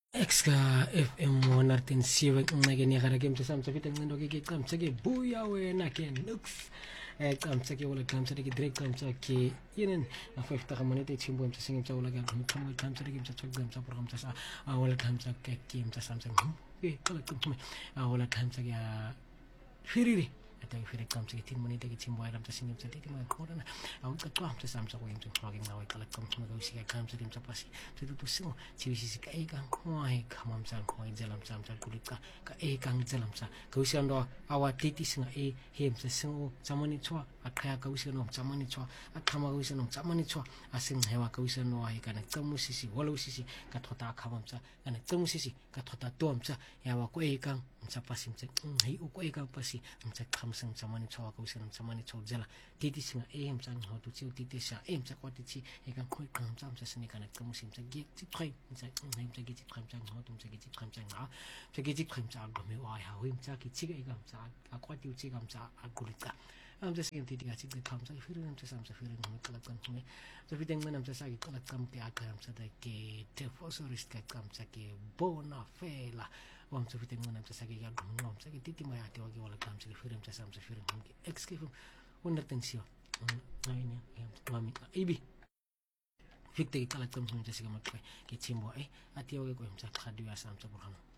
Exka FM 107 ke niyagara ke mtsamtsa ke tengcindo ke qamtsa ke buya wena ke nux qamtsa ke wala qamtsa ke direct qamtsa ke yenen a 5 ta minute chimbo mtsa singe mtsa wala ke qamtsa ke mtsa tsogqa mtsa program mtsa wala qamtsa ke mtsa samsa ke kala qamtsa wala qamtsa ke firiri ata fire qamtsa ke 10 minute ke chimbo ayam mtsa singe mtsa tete ma khona awuqaqwa mtsa samsa ko mtsa ngake ngawe kala qamtsa ko usika qamtsa ke mtsa pasi tutu singo chiwisi ka eka khoi khama mtsa khoi jela mtsa mtsa kulika ka eka ngzela mtsa ka usando awa titi singa he mtsa singo tsamani tswa akhaya ka usano tsamani tswa akhama ka usano tsamani tswa asinghewa ka usano ai kana tsamusisi wala usisi ka thota khama mtsa kana tsamusisi ka thota to mtsa yawa ko eka mtsa pasi mtsa hi uko eka pasi mtsa khamsang tsamani tswa ka usano tsamani tswa jela titi singa mtsa ngoto tsi titi sa mtsa kwati tsi eka khoi khamsa mtsa sine kana tsamusi mtsa ge tsi khoi mtsa mtsa ge tsi khamsa ngoto mtsa ge tsi khamsa nga mtsa ge tsi khamsa gome wa ya wi mtsa ki tsi eka mtsa akwati utsi ka mtsa akulika mtsa singa titi ka tsi khamsa ifiri mtsa samsa firi ngome kala kantume so fiteng mena mtsa sa ki kala kamte aka mtsa da ke tefosoris ka kamsa ke bona fela wa mtsa fiteng mena mtsa sa ki ya gomno mtsa ki titi maya te wa ki wala kamsa firi mtsa samsa firi ngome excuse wonder tensio aynya mami ibi fikte kala kamsa mtsa siga makwe ke chimbo ati wa ko mtsa khadu ya samsa burhano